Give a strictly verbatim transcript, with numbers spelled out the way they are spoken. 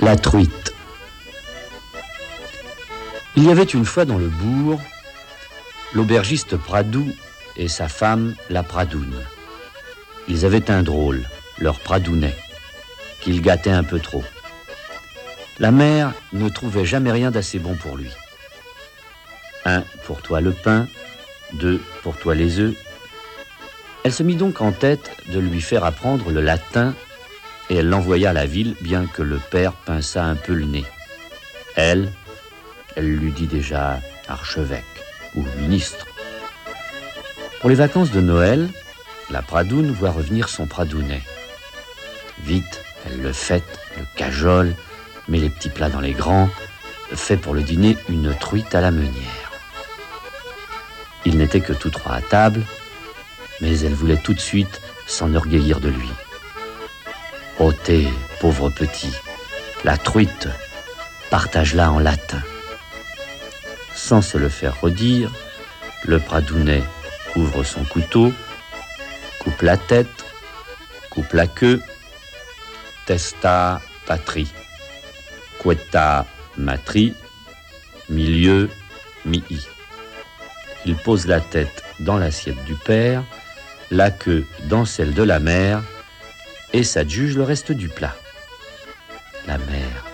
La truite. Il y avait une fois dans le bourg l'aubergiste Pradou et sa femme la Pradoune. Ils avaient un drôle, leur Pradounet, qu'ils gâtaient un peu trop. La mère ne trouvait jamais rien d'assez bon pour lui. Un, pour toi le pain, deux, pour toi les œufs. Elle se mit donc en tête de lui faire apprendre le latin et elle l'envoya à la ville, bien que le père pinçât un peu le nez. Elle, elle lui dit déjà archevêque ou ministre. Pour les vacances de Noël, la Pradoune voit revenir son Pradounet. Vite, elle le fête, le cajole, met les petits plats dans les grands, fait pour le dîner une truite à la meunière. Ils n'étaient que tous trois à table, mais elle voulait tout de suite s'enorgueillir de lui. « Ôtez, pauvre petit, la truite, partage-la en latin. » Sans se le faire redire, le Pradounet ouvre son couteau, coupe la tête, coupe la queue, testa patrie, queta matri, milieu mii. Il pose la tête dans l'assiette du père, la queue dans celle de la mère, et s'adjuge le reste du plat. La mère